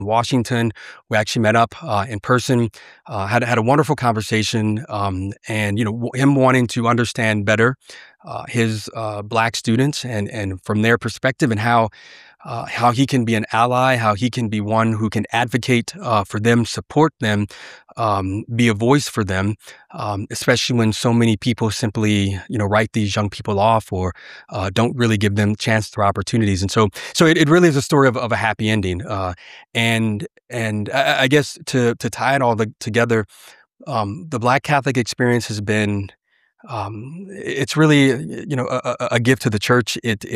Washington. We actually met up in person, had a wonderful conversation, and him wanting to understand better his Black students and from their perspective, and how he can be an ally, how he can be one who can advocate for them, support them, be a voice for them, especially when so many people simply write these young people off or don't really give them chances or opportunities. And so it really is a story of a happy ending. And I guess to tie it all together, the Black Catholic experience has been it's really a gift to the church.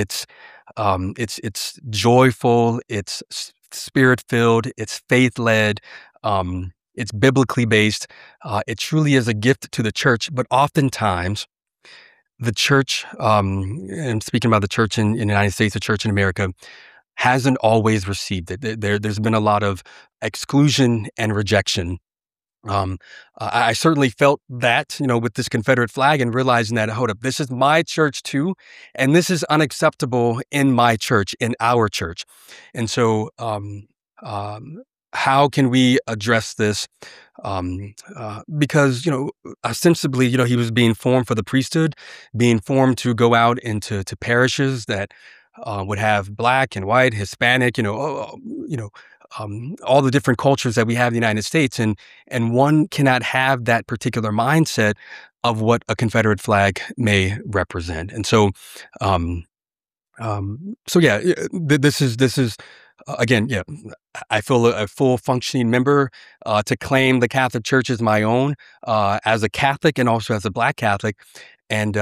It's joyful, it's spirit filled, it's faith led, it's biblically based. It truly is a gift to the church. But oftentimes, the church, and speaking about the church in the United States, the church in America, hasn't always received it. There's been a lot of exclusion and rejection. I certainly felt that, with this Confederate flag and realizing that, hold up, this is my church too, and this is unacceptable in my church, in our church. And so, how can we address this? Because, ostensibly, he was being formed for the priesthood, being formed to go out into parishes that would have Black and white, Hispanic, all the different cultures that we have in the United States, and one cannot have that particular mindset of what a Confederate flag may represent. And so, yeah, this is again, yeah, I feel a full functioning member. To claim the Catholic Church as my own, as a Catholic and also as a Black Catholic, and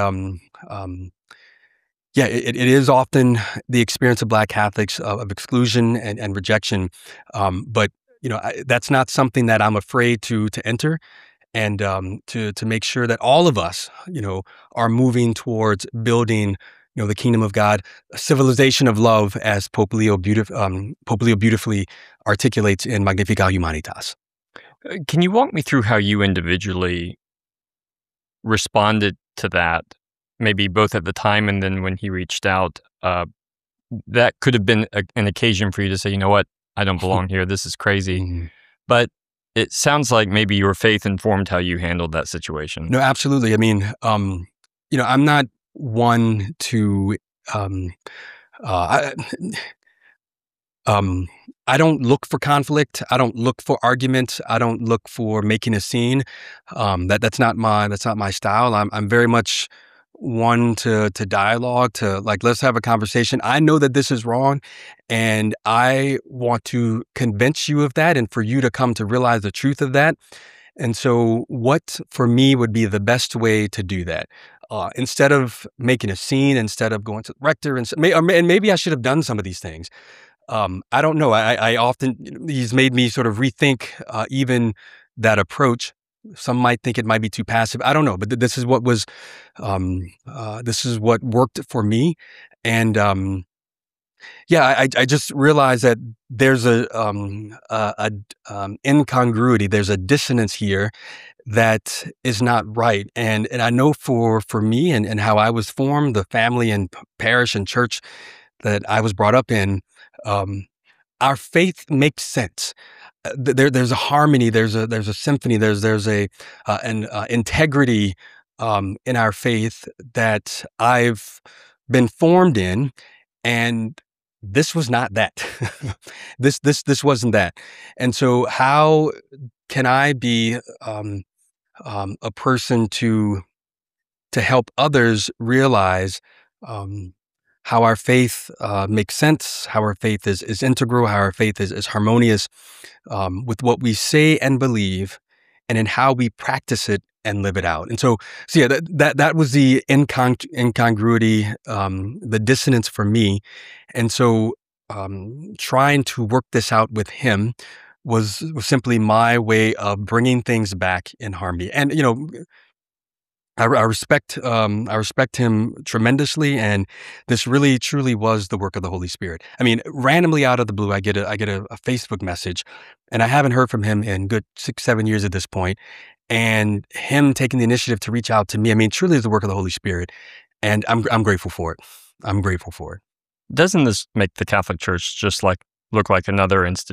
yeah, it is often the experience of Black Catholics of exclusion and rejection. But that's not something that I'm afraid to enter, and to make sure that all of us, are moving towards building, the kingdom of God, a civilization of love, as Pope Leo beautifully articulates in Magnificat Humanitas. Can you walk me through how you individually responded to that? Maybe both at the time and then when he reached out, that could have been an occasion for you to say, you know what, I don't belong here. This is crazy. Mhm. But it sounds like maybe your faith informed how you handled that situation. No, absolutely. I mean, I'm not one to, I, I don't look for conflict. I don't look for argument. I don't look for making a scene. That's not my style. I'm very much one to dialogue, to like, let's have a conversation. I know that this is wrong, and I want to convince you of that and for you to come to realize the truth of that. And so what for me would be the best way to do that? Instead of making a scene, instead of going to the rector, and maybe I should have done some of these things. I don't know. I often, he's made me sort of rethink even that approach. Some might think it might be too passive. I don't know, but this is what this is what worked for me. And yeah, I just realized that there's a incongruity. There's a dissonance here that is not right. And I know for me and how I was formed, the family and parish and church that I was brought up in, our faith makes sense. There's a harmony, there's a symphony, there's an integrity in our faith that I've been formed in, and this was not that. This wasn't that. And so, how can I be a person to help others realize how our faith makes sense, how our faith is integral, how our faith is harmonious with what we say and believe, and in how we practice it and live it out. And so yeah, that was the incongruity, the dissonance for me. And so trying to work this out with him was simply my way of bringing things back in harmony. And I respect him tremendously, and this really truly was the work of the Holy Spirit. I mean, randomly out of the blue, I get a Facebook message, and I haven't heard from him in good 6-7 years at this point. And him taking the initiative to reach out to me, I mean, truly is the work of the Holy Spirit, and I'm grateful for it. I'm grateful for it. Doesn't this make the Catholic Church just look like another institution?